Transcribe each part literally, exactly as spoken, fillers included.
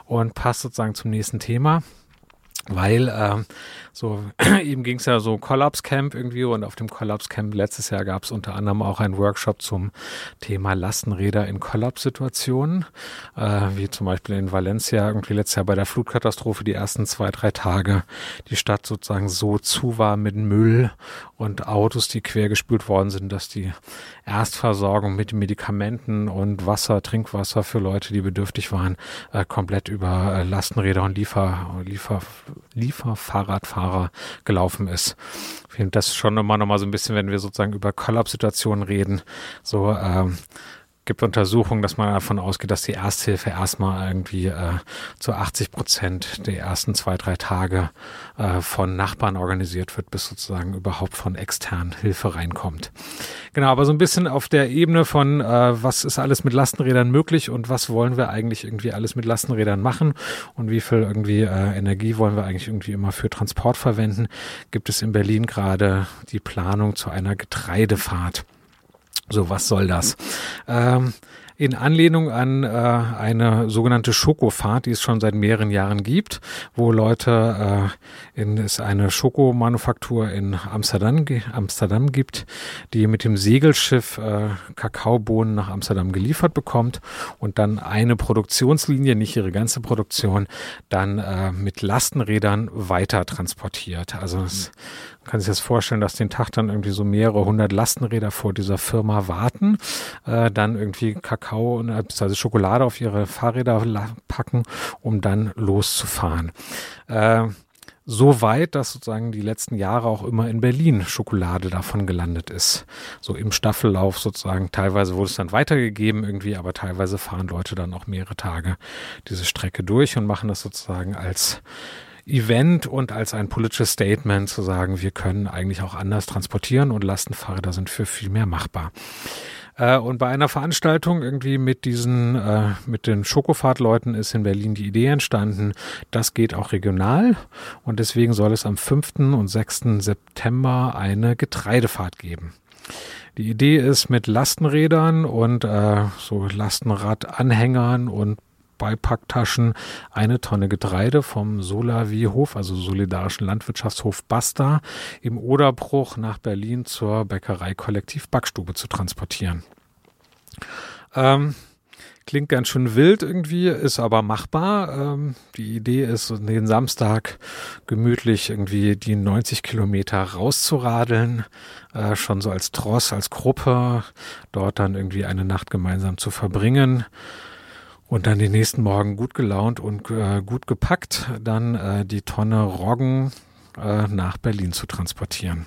und passt sozusagen zum nächsten Thema. Weil ähm, so eben ging es ja so Collapse Camp irgendwie und auf dem Collapse Camp letztes Jahr gab es unter anderem auch einen Workshop zum Thema Lastenräder in Kollapssituationen, äh, wie zum Beispiel in Valencia irgendwie letztes Jahr bei der Flutkatastrophe die ersten zwei, drei Tage die Stadt sozusagen so zu war mit Müll und Autos, die quergespült worden sind, dass die Erstversorgung mit Medikamenten und Wasser, Trinkwasser für Leute, die bedürftig waren, äh, komplett über äh, Lastenräder und Liefer, Liefer Lieferfahrradfahrer gelaufen ist. Ich finde das schon immer noch mal so ein bisschen, wenn wir sozusagen über Kollapssituationen reden, so ähm, gibt Untersuchungen, dass man davon ausgeht, dass die Ersthilfe erstmal irgendwie äh, zu achtzig Prozent der ersten zwei, drei Tage äh, von Nachbarn organisiert wird, bis sozusagen überhaupt von externen Hilfe reinkommt. Genau, aber so ein bisschen auf der Ebene von, äh, was ist alles mit Lastenrädern möglich und was wollen wir eigentlich irgendwie alles mit Lastenrädern machen und wie viel irgendwie äh, Energie wollen wir eigentlich irgendwie immer für Transport verwenden, gibt es in Berlin gerade die Planung zu einer Getreidefahrt. So, was soll das? Ähm, in Anlehnung an äh, eine sogenannte Schokofahrt, die es schon seit mehreren Jahren gibt, wo Leute, äh, in, es eine Schokomanufaktur in Amsterdam, Amsterdam gibt, die mit dem Segelschiff äh, Kakaobohnen nach Amsterdam geliefert bekommt und dann eine Produktionslinie, nicht ihre ganze Produktion, dann äh, mit Lastenrädern weiter transportiert. Also es Man kann sich das vorstellen, dass den Tag dann irgendwie so mehrere hundert Lastenräder vor dieser Firma warten, äh, dann irgendwie Kakao und also Schokolade auf ihre Fahrräder packen, um dann loszufahren. Äh, so weit, dass sozusagen die letzten Jahre auch immer in Berlin Schokolade davon gelandet ist. So im Staffellauf sozusagen. Teilweise wurde es dann weitergegeben irgendwie, aber teilweise fahren Leute dann auch mehrere Tage diese Strecke durch und machen das sozusagen als Event und als ein politisches Statement zu sagen, wir können eigentlich auch anders transportieren und Lastenfahrräder sind für viel mehr machbar. Äh, und bei einer Veranstaltung irgendwie mit diesen, äh, mit den Schokofahrtleuten ist in Berlin die Idee entstanden, das geht auch regional und deswegen soll es am fünften und sechsten September eine Getreidefahrt geben. Die Idee ist mit Lastenrädern und äh, so Lastenradanhängern und Beipacktaschen eine Tonne Getreide vom Solavi-Hof, also Solidarischen Landwirtschaftshof Basta, im Oderbruch nach Berlin zur Bäckerei Kollektiv Backstube zu transportieren. Ähm, klingt ganz schön wild irgendwie, ist aber machbar. Ähm, die Idee ist, den Samstag gemütlich irgendwie die neunzig Kilometer rauszuradeln, äh, schon so als Tross, als Gruppe, dort dann irgendwie eine Nacht gemeinsam zu verbringen. Und dann den nächsten Morgen gut gelaunt und äh, gut gepackt, dann äh, die Tonne Roggen äh, nach Berlin zu transportieren.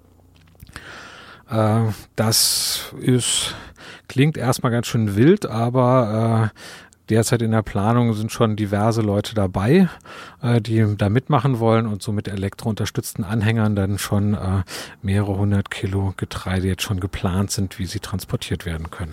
Äh, das ist, klingt erstmal ganz schön wild, aber äh, derzeit in der Planung sind schon diverse Leute dabei, äh, die da mitmachen wollen und so mit elektrounterstützten Anhängern dann schon äh, mehrere hundert Kilo Getreide jetzt schon geplant sind, wie sie transportiert werden können.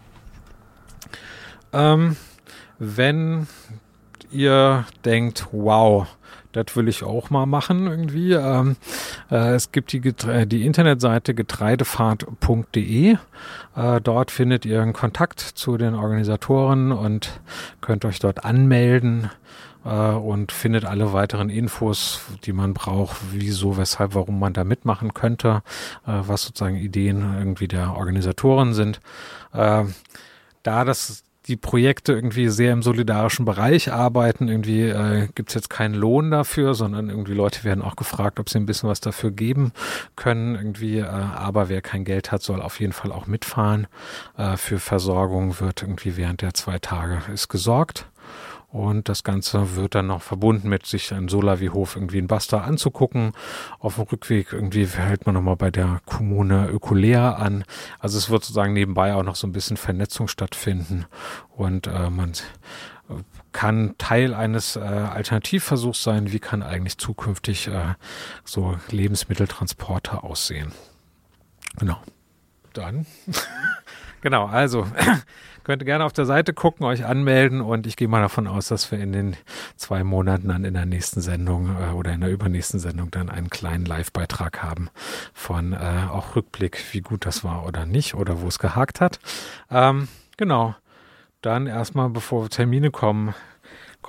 Ähm, wenn ihr denkt, wow, das will ich auch mal machen irgendwie, ähm, äh, es gibt die, Getre- die Internetseite getreidefahrt punkt de, äh, dort findet ihr einen Kontakt zu den Organisatoren und könnt euch dort anmelden äh, und findet alle weiteren Infos, die man braucht, wieso, weshalb, warum man da mitmachen könnte, äh, was sozusagen Ideen irgendwie der Organisatoren sind. Äh, da das die Projekte irgendwie sehr im solidarischen Bereich arbeiten. Irgendwie äh, gibt es jetzt keinen Lohn dafür, sondern irgendwie Leute werden auch gefragt, ob sie ein bisschen was dafür geben können. Irgendwie, äh, aber wer kein Geld hat, soll auf jeden Fall auch mitfahren. Äh, für Versorgung wird irgendwie während der zwei Tage ist gesorgt. Und das Ganze wird dann noch verbunden mit sich einen Solavi-Hof irgendwie in Basta anzugucken. Auf dem Rückweg irgendwie hält man nochmal bei der Kommune Ökolea an. Also es wird sozusagen nebenbei auch noch so ein bisschen Vernetzung stattfinden. Und äh, man kann Teil eines äh, Alternativversuchs sein. Wie kann eigentlich zukünftig äh, so Lebensmitteltransporte aussehen? Genau. Dann. Genau, also könnt ihr gerne auf der Seite gucken, euch anmelden und ich gehe mal davon aus, dass wir in den zwei Monaten dann in der nächsten Sendung äh, oder in der übernächsten Sendung dann einen kleinen Live-Beitrag haben von äh, auch Rückblick, wie gut das war oder nicht oder wo es gehakt hat. Ähm, genau, dann erstmal, bevor Termine kommen,